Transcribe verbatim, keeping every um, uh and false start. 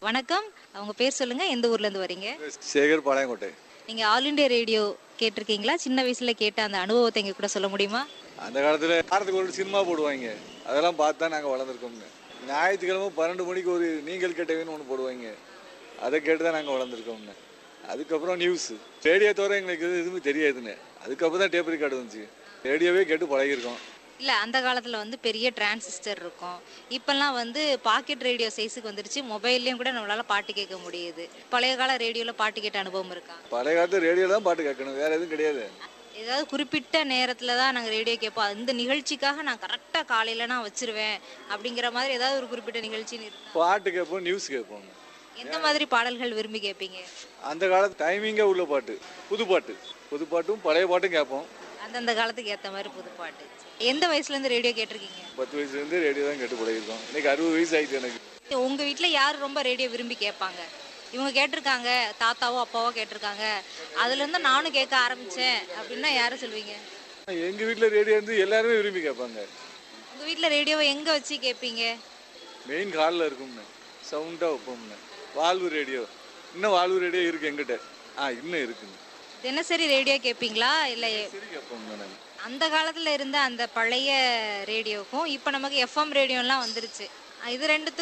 வணக்கம். உங்க பேர் சொல்லுங்க. எந்த ஊர்ல இருந்து வரீங்க? சேகர் பாளையங்கோட்டை. நீங்க ஆல் இண்டியா ரேடியோ கேட்டிருக்கீங்களா? சின்ன வயசுல கேட்ட அந்த அனுபவத்தை எங்க கூட சொல்ல முடியுமா? அந்த காலத்தில் வாரத்துக்கு ஒரு சினிமா போடுவாங்க. அதெல்லாம் பார்த்து தான் நாங்கள் வளர்ந்துருக்கோம்ங்க. ஞாயிற்றுக்கிழமை பன்னெண்டு மணிக்கு ஒரு நீங்கள் கேட்டவேன்னு ஒன்று போடுவாங்க. அதை கேட்டு தான் நாங்கள் வளர்ந்துருக்கோம்ங்க. அதுக்கப்புறம் நியூஸ் ரேடியோ தவிர எங்களுக்கு எது எதுவுமே தெரியாதுங்க. அதுக்கப்புறம் தான் டேப் ரெக்கார்டு வந்துச்சு. ரேடியோவே கேட்டு பழகிருக்கோம். இல்ல அந்த காலத்துல வந்து பெரிய டிரான்சிஸ்டர் இருக்கும். இப்பெல்லாம் வந்து பாக்கெட் ரேடியோ சைஸுக்கு வந்துருச்சு. மொபைல்லயும் கூட நம்மளால பாட்டு கேட்க முடியுது. பழைய கால ரேடியோல பாட்டு கேட்ட அனுபவம் இருக்கா? பழைய காலத்து ரேடியோவில் தான் பாட்டு கேட்கணும், வேற எதுவும் கிடையாது. ஏதாவது குறிப்பிட்ட நேரத்துல தான் நாங்க ரேடியோ கேட்போம். இந்த நிகழ்ச்சிக்காக நான் கரெக்டா காலையில நான் வச்சிருவேன் அப்படிங்கிற மாதிரி ஏதாவது ஒரு குறிப்பிட்ட நிகழ்ச்சின்னு இருக்கா? பாட்டு கேட்போம், நியூஸ் கேட்போம். எந்த மாதிரி பாடல்கள் விரும்பி கேட்பீங்க? அந்த காலத்து டைமிங்காக உள்ள பாட்டு, புது பாட்டு, புது பாட்டும் பழைய பாட்டும் கேட்போம். அந்தந்த காலத்துக்கு ஏற்ற மாதிரி புது பாட்டு. எந்த வயசுல இருந்து ரேடியோ கேட்டிருக்கீங்க? பத்து வயசுலேருந்து ரேடியோ தான் கேட்டு பழகிருக்கோம். இன்னைக்கு அறுபது வயசு ஆயிடுச்சு எனக்கு. உங்க வீட்ல யார் ரொம்ப ரேடியோ விரும்பி கேட்பாங்க? இவங்க கேட்டிருக்காங்க, தாத்தாவோ அப்பாவோ கேட்டிருக்காங்க, அதுல இருந்து நானும் கேட்க ஆரம்பிச்சேன் அப்படின்னா யாரை சொல்வீங்க? எங்கள் வீட்டில் ரேடியோ வந்து எல்லாருமே விரும்பி கேட்பாங்க. உங்க வீட்ல ரேடியோவை எங்க வச்சு கேட்பீங்க? மெயின் ஹாலில் இருக்கும்ண்ணே, சவுண்டாக வைப்போம்ண்ணே. வாழ்வு ரேடியோ, இன்னும் வாழ்வு ரேடியோ இருக்குது எங்கிட்ட. ஆ இன்னும் இருக்குங்க. தினசரி ரேடியோ கேட்பீங்களா? இல்லை சரி கேட்போம்ண்ணே நாங்கள். அந்த காலத்துல இருந்த அந்த பழைய ரேடியோக்கும் இப்போ நமக்கு எஃப்எம் ரேடியோலாம் வந்துருச்சு. இது ரெண்டுத்துக்கும்